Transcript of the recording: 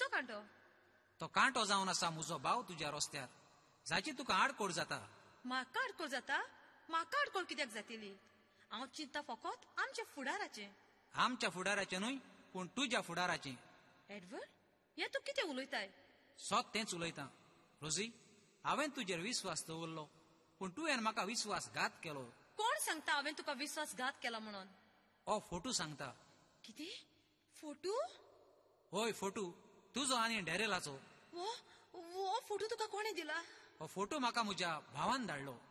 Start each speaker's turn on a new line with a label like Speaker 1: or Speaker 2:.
Speaker 1: खंयचो कांटो?
Speaker 2: तो कांटो जावन आसा म्हजो भाव तुज्या रस्त्यार, जाची तुका आडकोड जाता.
Speaker 1: म्हाका अडकोळ जाता? म्हाका अडकोळ कित्याक जातली? हांव चिंता फकत आमच्या फुडाराचें.
Speaker 2: आमच्या फुडाराचें न्हय, पूण तुज्या फुडाराचें.
Speaker 1: एडवर्ड, हे तूं कितें उलयताय?
Speaker 2: सोत तेंच उलयतां. रोजी, हांवें तुजेर विस्वास दवरलो, पूण तुवें म्हाका विस्वासघात केलो.
Speaker 1: कोण सांगता हांवें तुका विश्वासघात केला म्हणून?
Speaker 2: हो फोटू सांगता.
Speaker 1: कितें? फोटू?
Speaker 2: होय, फोटू तुजो आनी डॅरेलाचो.
Speaker 1: वो फोटू तुका कोणे दिला?
Speaker 2: हो फोटो म्हाका म्हज्या भावान धाडलो.